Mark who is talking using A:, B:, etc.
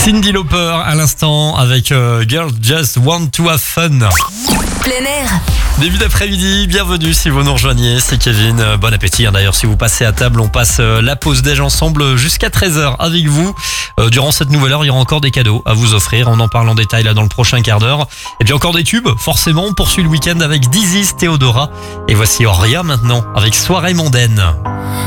A: Cyndi Lauper à l'instant avec Girls Just Want to Have Fun.
B: Plein air.
A: Début d'après-midi, bienvenue si vous nous rejoignez, c'est Kevin. Bon appétit d'ailleurs si vous passez à table, on passe la pause déj ensemble jusqu'à 13h avec vous. Durant cette nouvelle heure, il y aura encore des cadeaux à vous offrir, on en parle en détail là dans le prochain quart d'heure. Et puis encore des tubes, forcément, on poursuit le week-end avec Dizzy, Théodora. Et voici Auria maintenant avec Soirée mondaine.